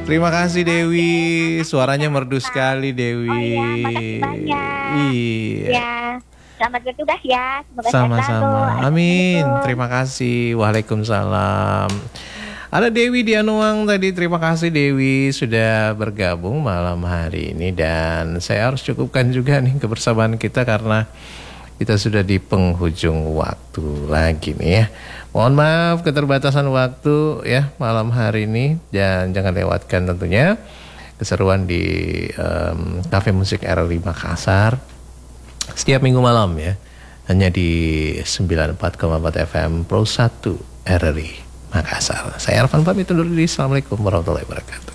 Terima kasih Dewi, suaranya merdu sekali Dewi. Oh iya, makasih banyak. Iya. Ya, selamat bertugas ya. Semoga sehat selalu. Sama-sama. Amin. Terima kasih. Waalaikumsalam. Ada Dewi Dianuang tadi. Terima kasih Dewi sudah bergabung malam hari ini. Dan saya harus cukupkan juga nih kebersamaan kita karena kita sudah di penghujung waktu lagi nih ya. Mohon maaf keterbatasan waktu ya malam hari ini. Dan jangan lewatkan tentunya keseruan di Cafe Musik RRI Makassar setiap minggu malam ya. Hanya di 94,4 FM Pro 1 RRI Makassar. Saya Arfan pamit undur diri. Assalamualaikum warahmatullahi wabarakatuh.